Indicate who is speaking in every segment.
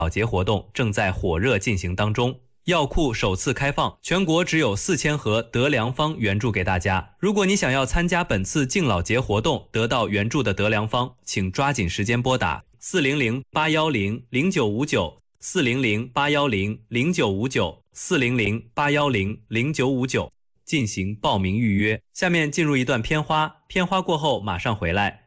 Speaker 1: 老节活动正在火热进行当中。药库首次开放，全国只有4000盒德良方援助给大家。如果你想要参加本次敬老节活动，得到援助的德良方，请抓紧时间拨打400-810-0959 400-810-0959 400-810-0959进行报名预约。下面进入一段片花，片花过后马上回来。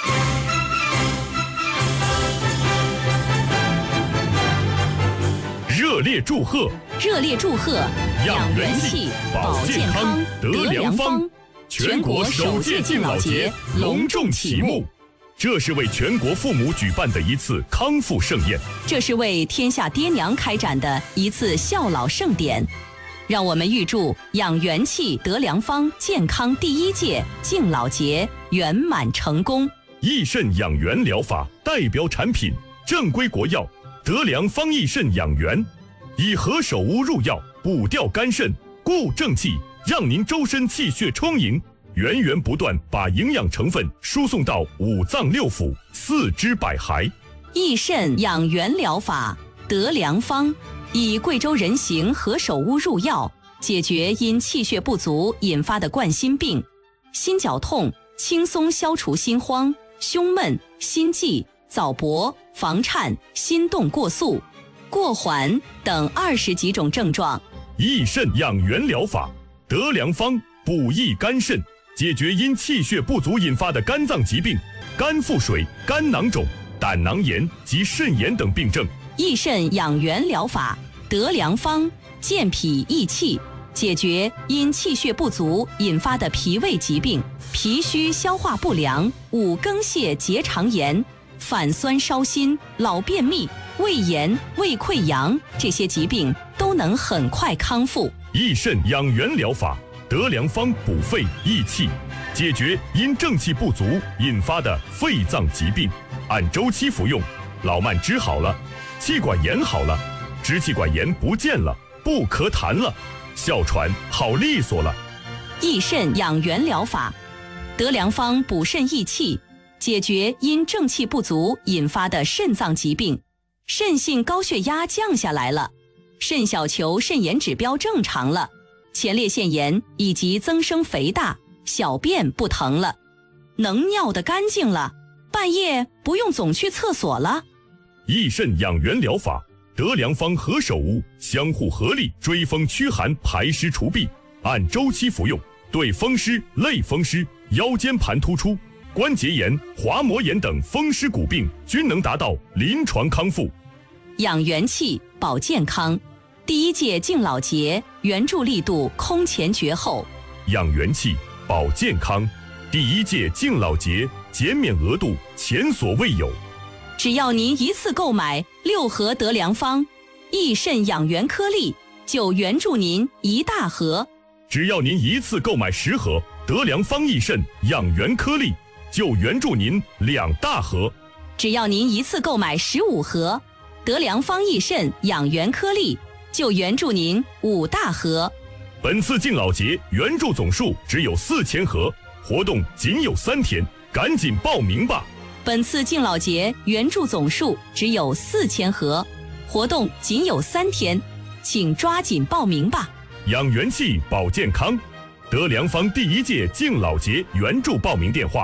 Speaker 2: 热烈祝贺！
Speaker 3: 热烈祝贺！养元气，保健康，德良方，全国首届敬老节隆重启幕。
Speaker 2: 这是为全国父母举办的一次康复盛宴，
Speaker 3: 这是为天下爹娘开展的一次孝老盛典。让我们预祝养元气德良方健康第1届敬老节圆满成功。
Speaker 2: 益肾养元疗法代表产品，正规国药德良方益肾养元，以何首乌入药，补调肝肾，固正气，让您周身气血充盈，源源不断把营养成分输送到五脏六腑、四肢百骸。
Speaker 3: 益肾养元疗法德良方，以贵州人形何首乌入药，解决因气血不足引发的冠心病、心绞痛，轻松消除心慌、胸闷、心悸、早搏、房颤、心动过速、过缓等20几种症状。
Speaker 2: 益肾养元疗法德良方，补益肝肾，解决因气血不足引发的肝脏疾病、肝腹水、肝囊肿、胆囊炎及肾炎等病症。
Speaker 3: 益肾养元疗法德良方，健脾益气，解决因气血不足引发的脾胃疾病、脾虚消化不良、五更泻结肠炎、反酸烧心、老便秘、胃炎、胃溃疡这些疾病都能很快康复。
Speaker 2: 益肾养元疗法德良方，补肺益气，解决因正气不足引发的肺脏疾病，按周期服用，老慢支好了，气管炎好了，支气管炎不见了，不咳痰了，哮喘好利索了。
Speaker 3: 益肾养元疗法德良方，补肾益气，解决因正气不足引发的肾脏疾病，肾性高血压降下来了，肾小球肾炎指标正常了，前列腺炎以及增生肥大，小便不疼了，能尿得干净了，半夜不用总去厕所了。
Speaker 2: 益肾养元疗法德良方何首乌相互合力追风驱寒排湿除痹，按周期服用，对风湿、类风湿、腰间盘突出、关节炎、滑膜炎等风湿骨病均能达到临床康复。
Speaker 3: 养元气保健康，第1届敬老节援助力度空前绝后。
Speaker 2: 养元气保健康，第1届敬老节减免额度前所未有。
Speaker 3: 只要您一次购买6盒德良方益肾养元颗粒，就援助您1大盒。
Speaker 2: 只要您一次购买10盒德良方益肾养元颗粒，就援助您2大盒。
Speaker 3: 只要您一次购买15盒德良方益肾养元颗粒，就援助您5大盒。
Speaker 2: 本次敬老节援助总数只有4000盒，活动仅有3天，赶紧报名吧。
Speaker 3: 本次敬老节援助总数只有4000盒，活动仅有3天，请抓紧报名吧。
Speaker 2: 养元气保健康，德良方第1届敬老节援助报名电话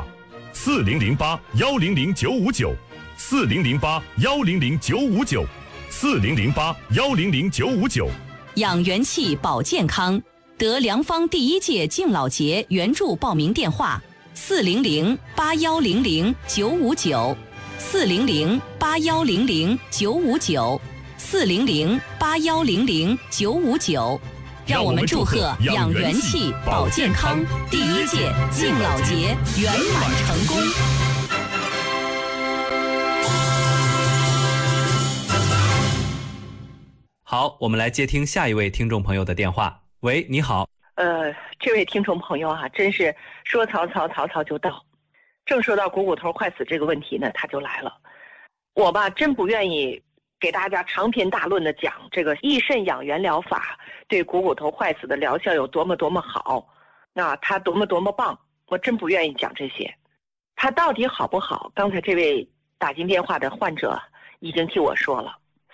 Speaker 2: ：4008-100-959 4008-100-959 4008-100-959。
Speaker 3: 养元气保健康，德良方第1届敬老节援助报名电话：400-8100-959 400-8100-959 400-8100-959。让我们祝贺养元气保健康第1届敬老节圆满成功。
Speaker 1: 好，我们来接听下一位听众朋友的电话。喂，你好。
Speaker 4: 这位听众朋友啊，真是说曹操就到。正说到股骨头坏死这个问题呢，他就来了。我吧，真不愿意给大家长篇大论的讲这个益肾养元疗法对股骨头坏死的疗效有多么好，那它多么棒，我真不愿意讲这些。它到底好不好？刚才这位打进电话的患者已经替我说了，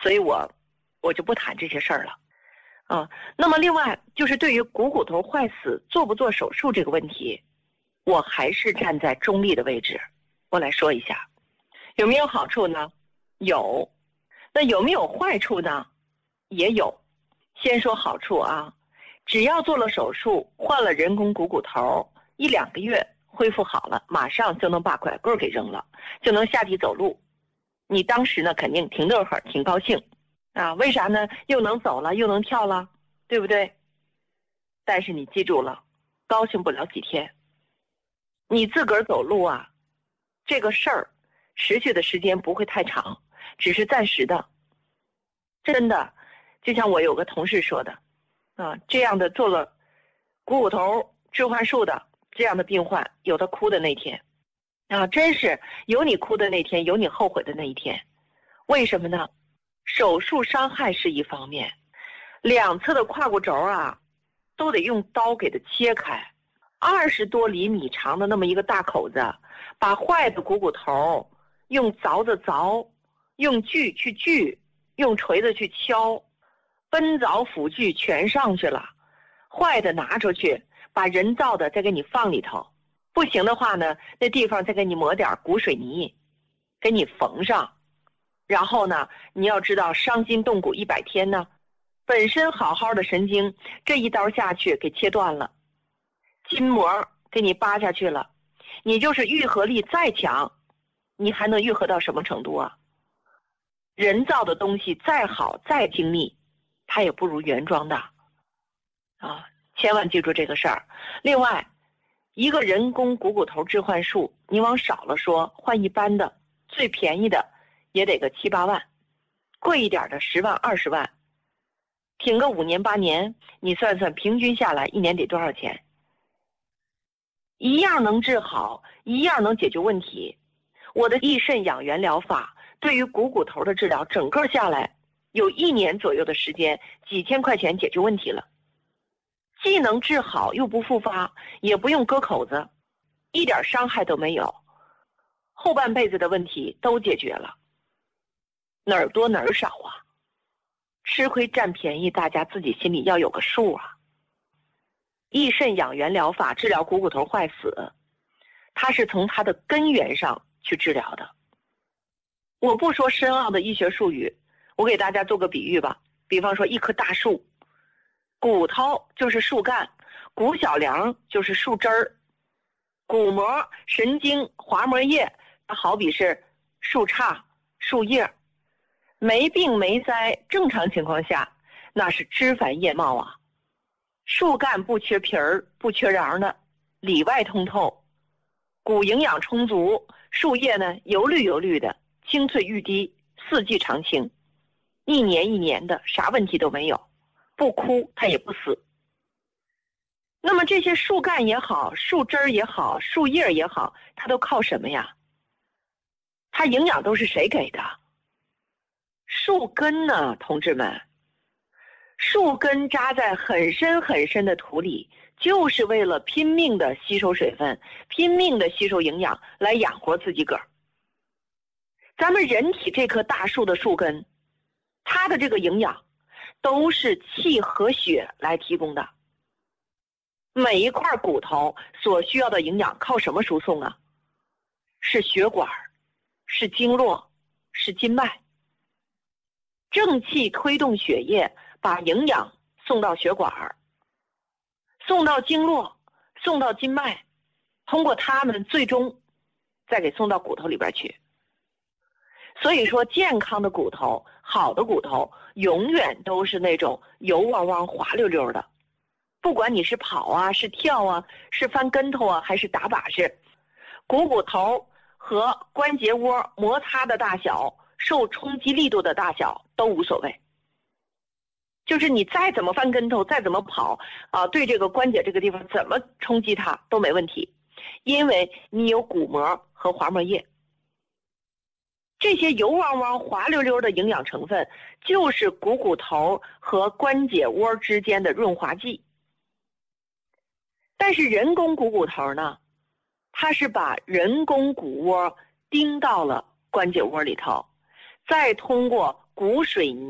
Speaker 4: 所以我就不谈这些事儿了。那么另外就是对于股骨头坏死做不做手术这个问题，我还是站在中立的位置。我来说一下，有没有好处呢？有。那有没有坏处呢？也有。先说好处啊，只要做了手术，换了人工股骨头，1-2个月恢复好了，马上就能把拐棍给扔了，就能下地走路。你当时呢肯定挺乐呵，挺高兴啊，为啥呢？又能走了，又能跳了，对不对？但是你记住了，高兴不了几天。你自个儿走路啊，这个事儿持续的时间不会太长，只是暂时的。真的，就像我有个同事说的这样的做了股骨头置换术的这样的病患，有的哭的那天真是有你哭的那天，有你后悔的那一天。为什么呢？手术伤害是一方面，两侧的胯骨轴都得用刀给它切开，20多厘米长的那么一个大口子，把坏的股骨头用凿子凿，用锯去锯，用锤子去敲，奔凿斧锯全上去了，坏的拿出去，把人造的再给你放里头，不行的话呢，那地方再给你抹点骨水泥，给你缝上。然后呢，你要知道伤筋动骨100天呢，本身好好的神经，这一刀下去给切断了，筋膜给你扒下去了，你就是愈合力再强，你还能愈合到什么程度啊？人造的东西再好再精密，它也不如原装的千万记住这个事儿。另外，一个人工股骨头置换术，你往少了说，换一般的最便宜的也得个7-8万，贵一点的10万20万，挺个5年8年，你算算平均下来1年得多少钱？一样能治好，一样能解决问题。我的益肾养元疗法对于股骨头的治疗，整个下来有1年左右的时间，几千块钱解决问题了，既能治好又不复发，也不用割口子，一点伤害都没有，后半辈子的问题都解决了。哪儿多哪儿少啊？吃亏占便宜，大家自己心里要有个数啊。益肾养元疗法治疗股骨头坏死，它是从它的根源上去治疗的。我不说深奥的医学术语，我给大家做个比喻吧。比方说一棵大树，骨头就是树干，骨小梁就是树枝儿，骨膜、神经、滑膜叶，它好比是树杈、树叶。没病没灾，正常情况下那是枝繁叶茂啊，树干不缺皮儿不缺瓤的，里外通透，骨营养充足，树叶呢油绿油绿的，青翠欲滴，4季常青，1年1年的，啥问题都没有，不枯它也不死。那么这些树干也好，树枝儿也好，树叶也好，它都靠什么呀？它营养都是谁给的？树根呢，同志们，树根扎在很深很深的土里，就是为了拼命的吸收水分，拼命的吸收营养，来养活自己个儿。咱们人体这棵大树的树根，它的这个营养都是气和血来提供的。每一块骨头所需要的营养靠什么输送啊？是血管，是经络，是经脉。正气推动血液，把营养送到血管，送到经络，送到经脉，通过它们最终再给送到骨头里边去。所以说，健康的骨头，好的骨头永远都是那种油汪汪滑溜溜的，不管你是跑啊，是跳啊，是翻跟头啊，还是打把式，股骨头和关节窝摩擦的大小，受冲击力度的大小都无所谓，就是你再怎么翻跟头，再怎么跑对这个关节这个地方怎么冲击它都没问题，因为你有骨膜和滑膜液。这些油汪汪滑溜溜的营养成分，就是股骨头和关节窝之间的润滑剂。但是人工股骨头呢，它是把人工骨窝钉到了关节窝里头，再通过骨水泥。